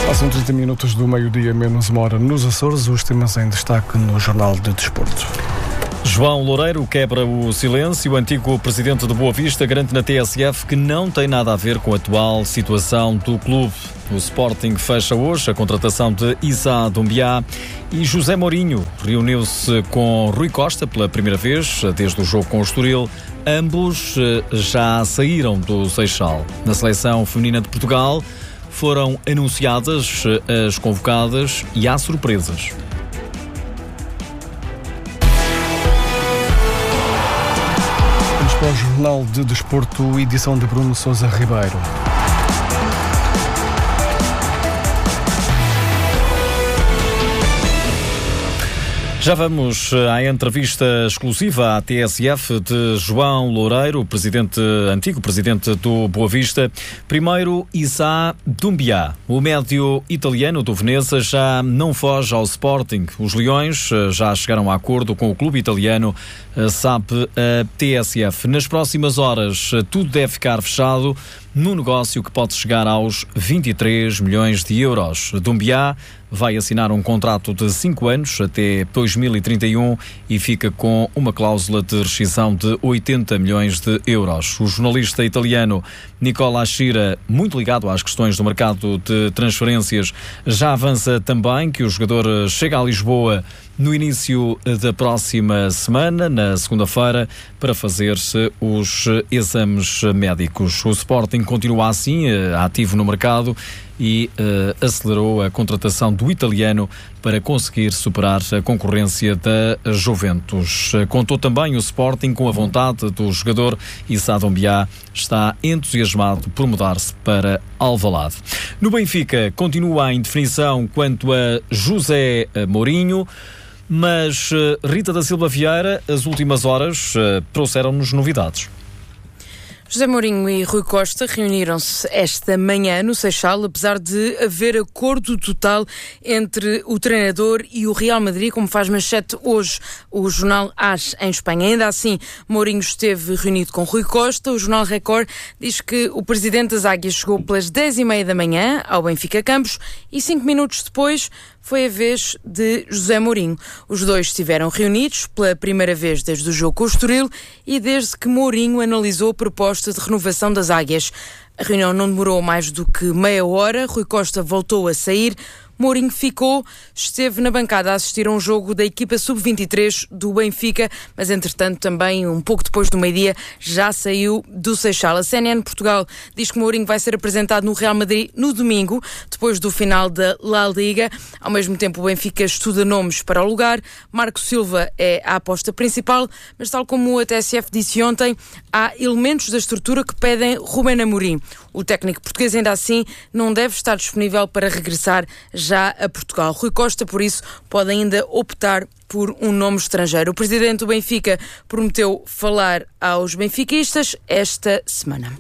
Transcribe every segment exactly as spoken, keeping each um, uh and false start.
Passam trinta minutos do meio-dia, menos uma hora nos Açores, os temas em destaque no Jornal de Desporto. João Loureiro quebra o silêncio. O antigo presidente do Boa Vista garante na T S F que não tem nada a ver com a atual situação do clube. O Sporting fecha hoje a contratação de Issa Doumbia e José Mourinho reuniu-se com Rui Costa pela primeira vez desde o jogo com o Estoril. Ambos já saíram do Seixal. Na seleção feminina de Portugal foram anunciadas as convocadas e há surpresas. Vamos para o Jornal de Desporto, edição de Bruno Sousa Ribeiro. Já vamos à entrevista exclusiva à T S F de João Loureiro, presidente, antigo presidente do Boa Vista. Primeiro, Issa Doumbia. O médio italiano do Veneza já não foge ao Sporting. Os Leões já chegaram a acordo com o clube italiano, sabe a T S F. Nas próximas horas, tudo deve ficar fechado num negócio que pode chegar aos vinte e três milhões de euros. Doumbia vai assinar um contrato de cinco anos até dois mil e trinta e um e fica com uma cláusula de rescisão de oitenta milhões de euros. O jornalista italiano Nicola Schira, muito ligado às questões do mercado de transferências, já avança também que o jogador chega a Lisboa no início da próxima semana, na segunda-feira, para fazer-se os exames médicos. O Sporting continua assim, ativo no mercado, e uh, acelerou a contratação do italiano para conseguir superar a concorrência da Juventus. Contou também o Sporting com a vontade do jogador. Issa Doumbia está entusiasmado por mudar-se para Alvalade. No Benfica continua a indefinição quanto a José Mourinho, mas uh, Rita da Silva Vieira, as últimas horas uh, trouxeram-nos novidades. José Mourinho e Rui Costa reuniram-se esta manhã no Seixal, apesar de haver acordo total entre o treinador e o Real Madrid, como faz manchete hoje o jornal AS em Espanha. Ainda assim, Mourinho esteve reunido com Rui Costa. O jornal Record diz que o presidente das Águias chegou pelas dez e meia da manhã ao Benfica Campos e cinco minutos depois foi a vez de José Mourinho. Os dois estiveram reunidos pela primeira vez desde o jogo com o Estoril e desde que Mourinho analisou a proposta de renovação das Águias. A reunião não demorou mais do que meia hora. Rui Costa voltou a sair. Mourinho ficou, esteve na bancada a assistir a um jogo da equipa sub vinte e três do Benfica, mas entretanto também um pouco depois do meio-dia já saiu do Seixal. A C N N Portugal diz que Mourinho vai ser apresentado no Real Madrid no domingo, depois do final da La Liga. Ao mesmo tempo o Benfica estuda nomes para o lugar. Marco Silva é a aposta principal, mas tal como a T S F disse ontem, há elementos da estrutura que pedem Rubén Amorim. O técnico português ainda assim não deve estar disponível para regressar já a Portugal. Rui Costa, por isso, pode ainda optar por um nome estrangeiro. O presidente do Benfica prometeu falar aos benfiquistas esta semana.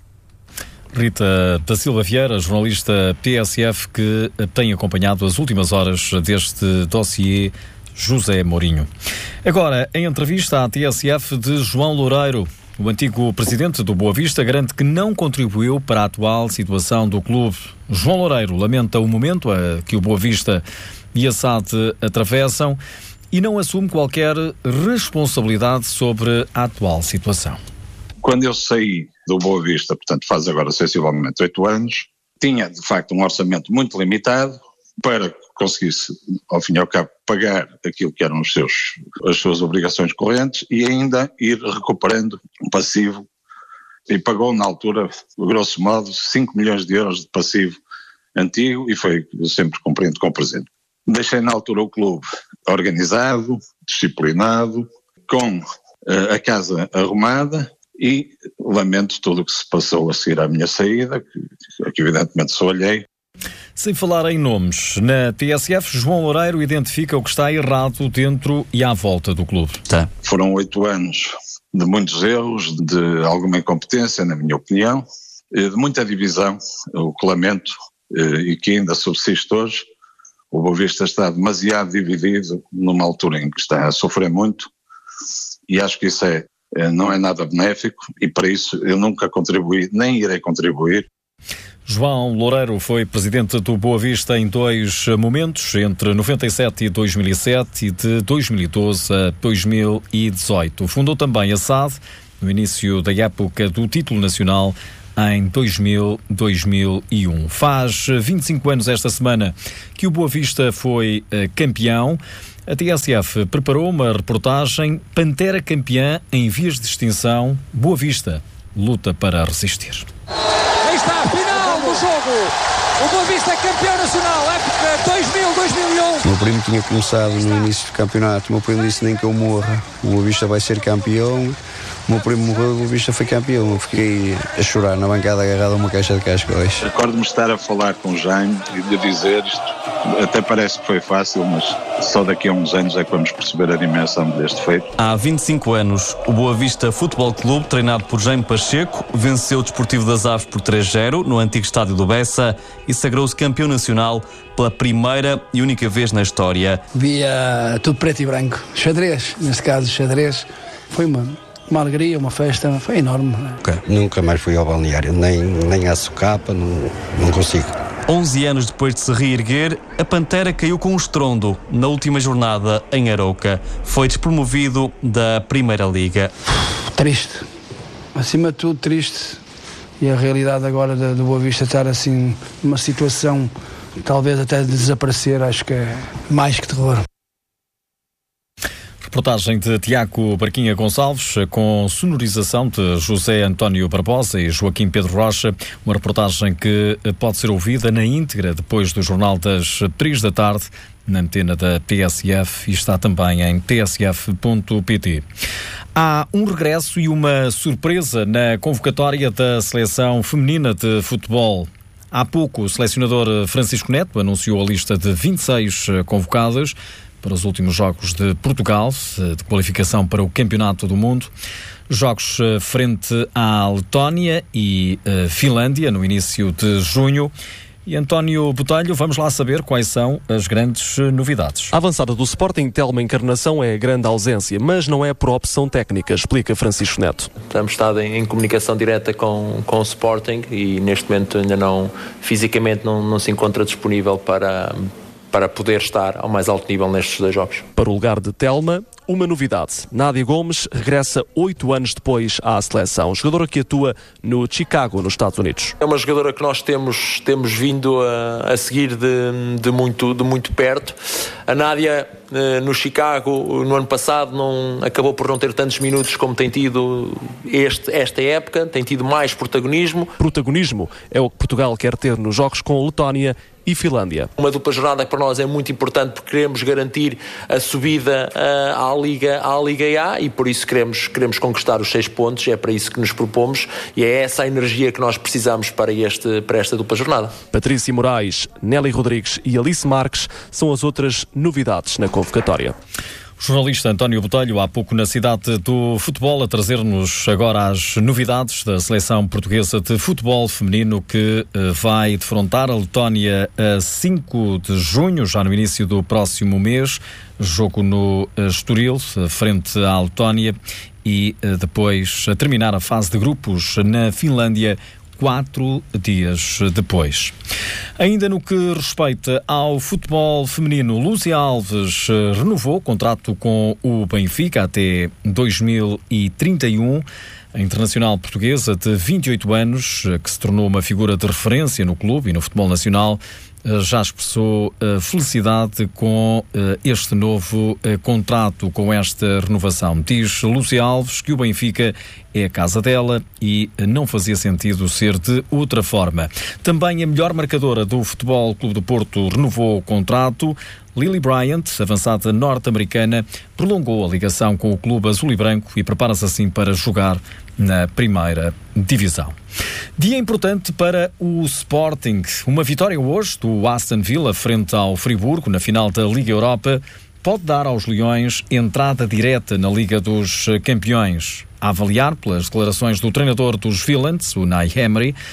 Rita da Silva Vieira, jornalista T S F, que tem acompanhado as últimas horas deste dossiê José Mourinho. Agora, em entrevista à T S F de João Loureiro, o antigo presidente do Boa Vista garante que não contribuiu para a atual situação do clube. João Loureiro lamenta o momento a que o Boa Vista e a S A D atravessam e não assume qualquer responsabilidade sobre a atual situação. Quando eu saí do Boa Vista, portanto faz agora sensivelmente oito anos, tinha de facto um orçamento muito limitado para conseguisse, ao fim e ao cabo, pagar aquilo que eram os seus, as suas obrigações correntes e ainda ir recuperando um passivo, e pagou na altura, grosso modo, cinco milhões de euros de passivo antigo, e foi sempre cumprindo com o presente. Deixei na altura o clube organizado, disciplinado, com uh, a casa arrumada, e lamento tudo o que se passou a seguir à minha saída, que, que evidentemente sou alheio. Sem falar em nomes, na T S F, João Loureiro identifica o que está errado dentro e à volta do clube. Tá. Foram oito anos de muitos erros, de alguma incompetência, na minha opinião, de muita divisão, o que lamento e que ainda subsiste hoje. O Boa Vista está demasiado dividido numa altura em que está a sofrer muito, e acho que isso é, não é nada benéfico, e para isso eu nunca contribuí, nem irei contribuir. João Loureiro foi presidente do Boa Vista em dois momentos, entre noventa e sete e dois mil e sete e de dois mil e doze a dois mil e dezoito. Fundou também a S A D no início da época do título nacional em dois mil, dois mil e um. Faz vinte e cinco anos esta semana que o Boa Vista foi uh, campeão. A T S F preparou uma reportagem Pantera campeã em vias de extinção. Boa Vista luta para resistir. Aí está a final do jogo. O Boa Vista é campeão nacional, época dois mil, dois mil e um. O meu primo tinha começado no início do campeonato. O meu primo disse nem que eu morra. O Boa Vista vai ser campeão. O meu primo morreu, o Boa Vista foi campeão. Eu fiquei a chorar na bancada agarrado a uma caixa de cascóis. Recordo-me estar a falar com o Jaime e de dizer isto. Até parece que foi fácil, mas só daqui a uns anos é que vamos perceber a dimensão deste feito. Há vinte e cinco anos, o Boa Vista Futebol Clube, treinado por Jaime Pacheco, venceu o Desportivo das Aves por três a zero no antigo estádio do Bessa e sagrou-se campeão nacional pela primeira e única vez na história. Via tudo preto e branco. Xadrez, neste caso xadrez. Foi uma, uma alegria, uma festa, foi enorme. Nunca, nunca mais fui ao balneário, nem, nem à socapa, não, não consigo. onze anos depois de se reerguer, a Pantera caiu com um estrondo na última jornada em Arouca. Foi despromovido da Primeira Liga. Triste. Acima de tudo, triste. E a realidade agora do Boa Vista estar assim, numa situação talvez até de desaparecer, acho que é mais que terror. Reportagem de Tiago Barquinha Gonçalves, com sonorização de José António Barbosa e Joaquim Pedro Rocha. Uma reportagem que pode ser ouvida na íntegra depois do Jornal das três da tarde, na antena da T S F, e está também em t s f ponto p t. Há um regresso e uma surpresa na convocatória da seleção feminina de futebol. Há pouco, o selecionador Francisco Neto anunciou a lista de vinte e seis convocadas para os últimos Jogos de Portugal, de qualificação para o Campeonato do Mundo. Jogos frente à Letónia e uh, Finlândia, no início de junho. E António Botelho, vamos lá saber quais são as grandes novidades. A avançada do Sporting, Telma Encarnação, é a grande ausência, mas não é por opção técnica, explica Francisco Neto. Temos estado em, em comunicação direta com, com o Sporting e neste momento ainda não, fisicamente não, não se encontra disponível para... para poder estar ao mais alto nível nestes dois jogos. Para o lugar de Telma, uma novidade. Nádia Gomes regressa oito anos depois à seleção. Jogadora que atua no Chicago, nos Estados Unidos. É uma jogadora que nós temos, temos vindo a, a seguir de, de, muito, de muito perto. A Nádia, no Chicago, no ano passado, não, acabou por não ter tantos minutos como tem tido este, esta época. Tem tido mais protagonismo. Protagonismo é o que Portugal quer ter nos jogos com a Letónia e Finlândia. Uma dupla jornada que para nós é muito importante porque queremos garantir a subida uh, à, Liga, à Liga A e por isso queremos, queremos conquistar os seis pontos, é para isso que nos propomos e é essa a energia que nós precisamos para, este, para esta dupla jornada. Patrícia Moraes, Nelly Rodrigues e Alice Marques são as outras novidades na convocatória. O jornalista António Botelho, há pouco na cidade do futebol, a trazer-nos agora as novidades da seleção portuguesa de futebol feminino que uh, vai defrontar a Letónia a cinco de junho, já no início do próximo mês. Jogo no uh, Estoril, frente à Letónia, e uh, depois a terminar a fase de grupos na Finlândia, quatro dias depois. Ainda no que respeita ao futebol feminino, Lúcia Alves renovou o contrato com o Benfica até dois mil e trinta e um. A internacional portuguesa de vinte e oito anos, que se tornou uma figura de referência no clube e no futebol nacional, já expressou felicidade com este novo contrato, com esta renovação. Diz Lúcia Alves que o Benfica é a casa dela e não fazia sentido ser de outra forma. Também a melhor marcadora do Futebol Clube do Porto renovou o contrato. Lily Bryant, avançada norte-americana, prolongou a ligação com o clube azul e branco e prepara-se assim para jogar na primeira divisão. Dia importante para o Sporting. Uma vitória hoje do Aston Villa frente ao Friburgo na final da Liga Europa pode dar aos Leões entrada direta na Liga dos Campeões. A avaliar pelas declarações do treinador dos Villains, o Unai Emery,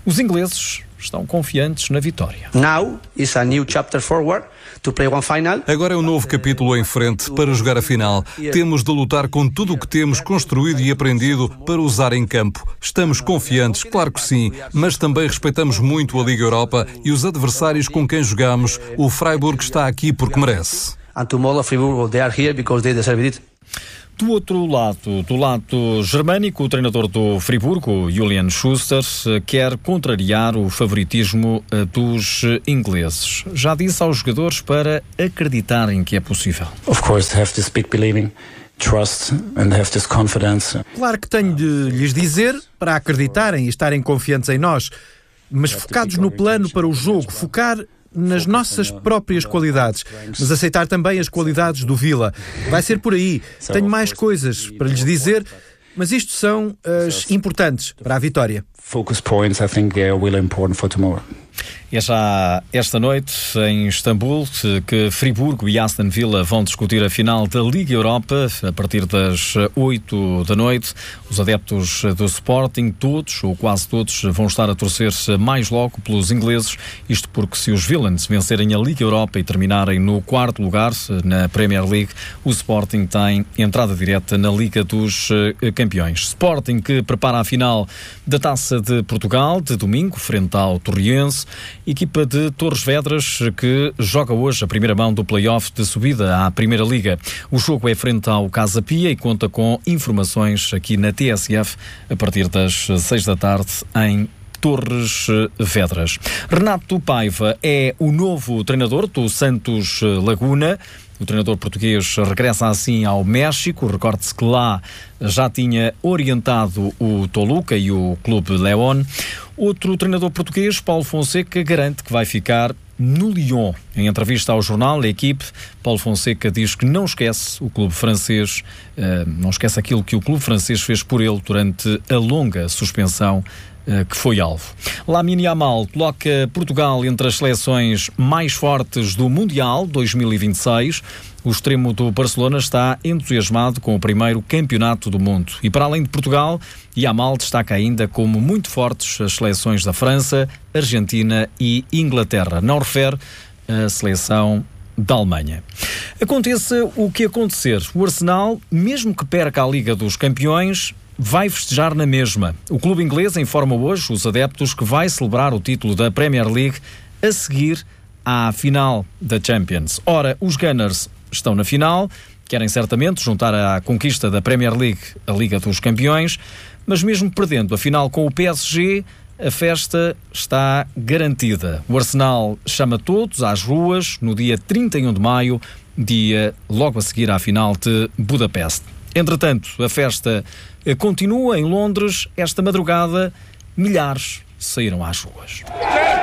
Os ingleses estão confiantes na vitória. Now is a new chapter forward to play one final. Agora é um novo capítulo em frente para jogar a final. Temos de lutar com tudo o que temos construído e aprendido para usar em campo. Estamos confiantes, claro que sim, mas também respeitamos muito a Liga Europa e os adversários com quem jogamos. O Freiburg está aqui porque merece. And tomorrow Friburgo, they are here because they deserve it. Do outro lado, do lado germânico, o treinador do Friburgo, Julian Schuster, quer contrariar o favoritismo dos ingleses. Já disse aos jogadores para acreditarem que é possível. Of course, have to speak believing, trust and have this confidence. Claro que tenho de lhes dizer para acreditarem e estarem confiantes em nós, mas focados no plano para o jogo, focar nas nossas próprias qualidades, mas aceitar também as qualidades do Vila. Vai ser por aí. Tenho mais coisas para lhes dizer, mas isto são as importantes para a vitória. Focus points, I think they are really important for tomorrow. É já esta noite em Istambul que Friburgo e Aston Villa vão discutir a final da Liga Europa a partir das oito da noite. Os adeptos do Sporting, todos ou quase todos, vão estar a torcer mais logo pelos ingleses, isto porque se os Villains vencerem a Liga Europa e terminarem no quarto lugar na Premier League, o Sporting tem entrada direta na Liga dos Campeões. Sporting que prepara a final da Taça de Portugal de domingo frente ao Torriense. Equipa de Torres Vedras que joga hoje a primeira mão do play-off de subida à Primeira Liga. O jogo é frente ao Casa Pia e conta com informações aqui na T S F a partir das seis da tarde em Torres Vedras. Renato Paiva é o novo treinador do Santos Laguna. O treinador português regressa assim ao México. Recorde-se que lá já tinha orientado o Toluca e o Clube León. Outro treinador português, Paulo Fonseca, garante que vai ficar no Lyon. Em entrevista ao jornal A Equipe, Paulo Fonseca diz que não esquece o clube francês, uh, não esquece aquilo que o clube francês fez por ele durante a longa suspensão uh, que foi alvo. Lamine Yamal coloca Portugal entre as seleções mais fortes do Mundial dois mil e vinte e seis. O extremo do Barcelona está entusiasmado com o primeiro campeonato do mundo. E para além de Portugal, Yamal destaca ainda como muito fortes as seleções da França, Argentina e Inglaterra. Não refere a seleção da Alemanha. Aconteça o que acontecer, o Arsenal, mesmo que perca a Liga dos Campeões, vai festejar na mesma. O clube inglês informa hoje os adeptos que vai celebrar o título da Premier League a seguir à final da Champions. Ora, os Gunners estão na final, querem certamente juntar à conquista da Premier League a Liga dos Campeões, mas mesmo perdendo a final com o P S G, a festa está garantida. O Arsenal chama todos às ruas no dia trinta e um de maio, dia logo a seguir à final de Budapeste. Entretanto, a festa continua em Londres. Esta madrugada, milhares saíram às ruas.